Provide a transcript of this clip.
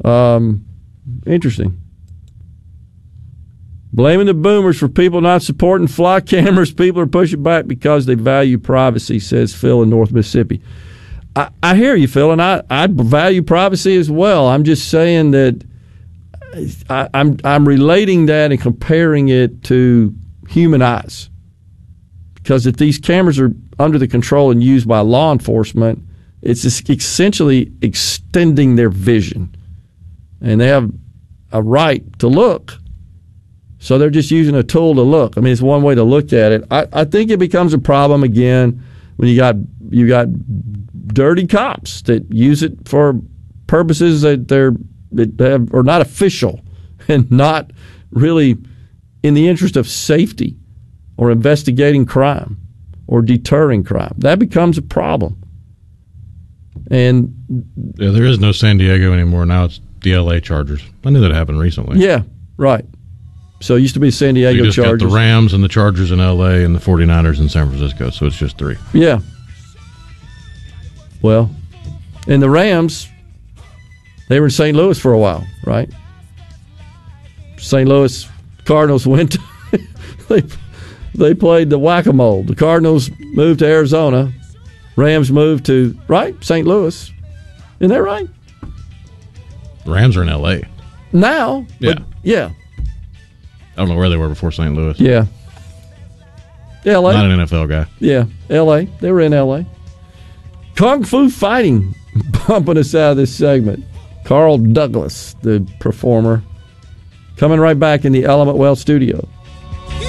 Interesting. Blaming the boomers for people not supporting fly cameras. People are pushing back because they value privacy, says Phil in North Mississippi. I hear you, Phil, and I value privacy as well. I'm just saying that I'm relating that and comparing it to human eyes. Because if these cameras are under the control and used by law enforcement, it's essentially extending their vision. And they have a right to look. So they're just using a tool to look. I mean, it's one way to look at it. I think it becomes a problem again when you got dirty cops that use it for purposes that are not official and not really in the interest of safety or investigating crime or deterring crime. That becomes a problem. And there is no San Diego anymore. Now it's the L.A. Chargers. I knew that happened recently. Yeah, right. So it used to be San Diego Chargers. Chargers. Got the Rams and the Chargers in L.A. and the 49ers in San Francisco, so it's just 3. Yeah. Well, and the Rams, they were in St. Louis for a while, right? St. Louis Cardinals went to, they played the whack-a-mole. The Cardinals moved to Arizona. Rams moved to, right, St. Louis. Isn't that right? The Rams are in L.A. Now. Yeah. Yeah. I don't know where they were before St. Louis. Yeah. L.A. Not an NFL guy. Yeah, L.A. They were in L.A. Kung Fu Fighting bumping us out of this segment. Carl Douglas, the performer, coming right back in the Element Wealth studio.